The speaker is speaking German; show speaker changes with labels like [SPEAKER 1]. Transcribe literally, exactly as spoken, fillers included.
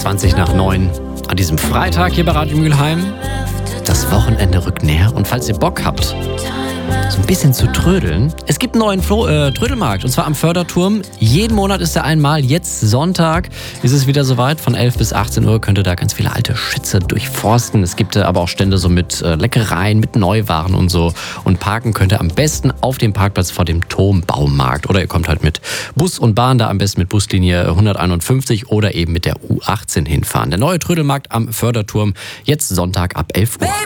[SPEAKER 1] zwanzig nach neun an diesem Freitag hier bei Radio Mülheim. Das Wochenende rückt näher und falls ihr Bock habt, so ein bisschen zu trödeln. Es gibt einen neuen Flo- äh, Trödelmarkt und zwar am Förderturm. Jeden Monat ist er einmal. Jetzt Sonntag ist es wieder soweit. Von elf bis achtzehn Uhr könnt ihr da ganz viele alte Schätze durchforsten. Es gibt äh, aber auch Stände so mit äh, Leckereien, mit Neuwaren und so. Und parken könnt ihr am besten auf dem Parkplatz vor dem Turmbaumarkt. Oder ihr kommt halt mit Bus und Bahn da am besten mit Buslinie hunderteinundfünfzig oder eben mit der U achtzehn hinfahren. Der neue Trödelmarkt am Förderturm. Jetzt Sonntag ab elf Uhr.